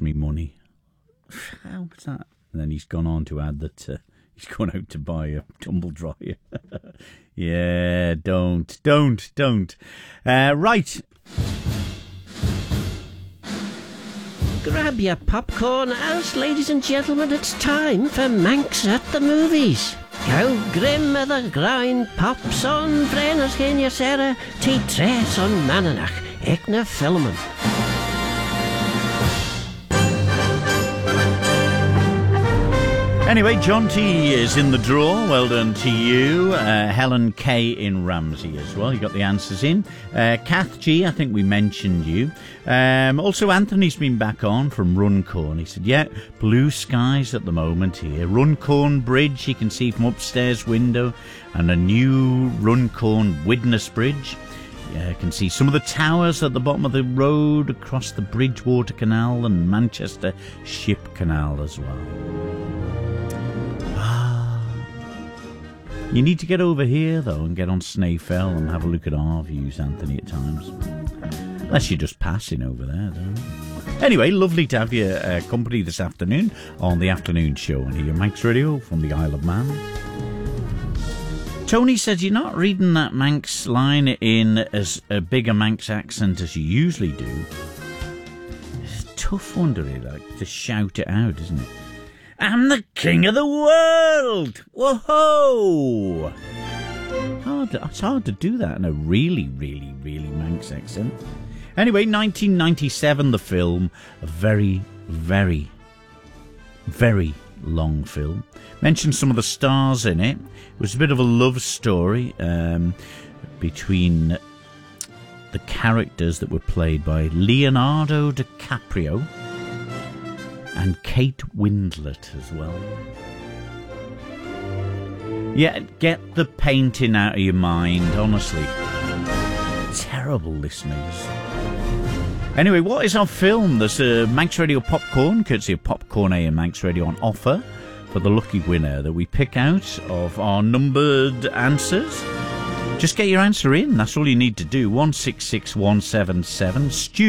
me money. How was that? And then he's gone on to add that he's gone out to buy a tumble dryer. Yeah, don't. Right. Grab your popcorn, else, ladies and gentlemen, it's time for Manx at the Movies. How grim are the grind pops on Brenner's Kenya Sarah, T Tres on Mananach, Ekna Filmen. Anyway, John T is in the draw. Well done to you. Helen K in Ramsey as well. You got the answers in. Kath G, I think we mentioned you. Also, Anthony's been back on from Runcorn. He said, yeah, blue skies at the moment here. Runcorn Bridge, you can see from upstairs window. And a new Runcorn Widnes Bridge. You can see some of the towers at the bottom of the road across the Bridgewater Canal and Manchester Ship Canal as well. You need to get over here, though, and get on Snaefell and have a look at our views, Anthony, at times. Unless you're just passing over there, though. Anyway, lovely to have your company this afternoon on the afternoon show and here, Manx Radio from the Isle of Man. Tony says you're not reading that Manx line in as a bigger Manx accent as you usually do. It's a tough one to shout it out, isn't it? I'm the king of the world! Whoa! It's hard to do that in a really, really, really Manx accent. Anyway, 1997, the film. A very, very, very long film. Mentioned some of the stars in it. It was a bit of a love story between the characters that were played by Leonardo DiCaprio and Kate Winslet as well. Yeah, get the painting out of your mind, honestly. Terrible listeners. Anyway, what is our film? There's a Manx Radio popcorn, courtesy of Popcorn A and Manx Radio, on offer for the lucky winner that we pick out of our numbered answers. Just get your answer in. That's all you need to do. 166177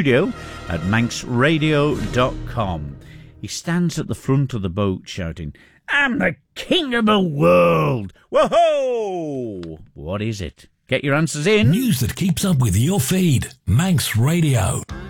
studio@manxradio.com. He stands at the front of the boat shouting, I'm the king of the world! Whoa! What is it? Get your answers in. News that keeps up with your feed. Manx Radio.